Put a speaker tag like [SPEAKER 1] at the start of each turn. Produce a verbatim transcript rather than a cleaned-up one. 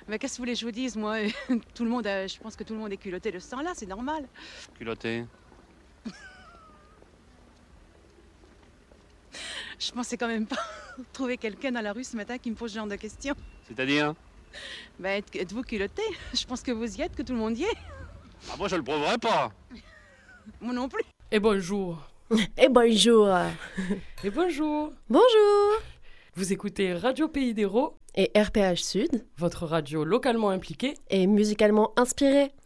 [SPEAKER 1] Mais qu'est-ce que vous voulez que je vous dise, moi? Tout le monde, a- je pense que tout le monde est culotté de ce temps-là, c'est normal.
[SPEAKER 2] Culotté.
[SPEAKER 1] Je pensais quand même pas trouver quelqu'un dans la rue ce matin qui me pose ce genre de questions.
[SPEAKER 2] C'est-à-dire?
[SPEAKER 1] Ben, êtes- êtes-vous culotté? Je pense que vous y êtes, que tout le monde y est.
[SPEAKER 2] Ah, moi je le prouverai pas.
[SPEAKER 1] Moi non plus.
[SPEAKER 3] Et bonjour.
[SPEAKER 4] Et bonjour.
[SPEAKER 3] Et bonjour.
[SPEAKER 4] Bonjour.
[SPEAKER 3] Vous écoutez Radio Pays d'Hérault,
[SPEAKER 4] Et R P H Sud
[SPEAKER 3] votre radio localement impliquée.
[SPEAKER 4] est musicalement inspiré.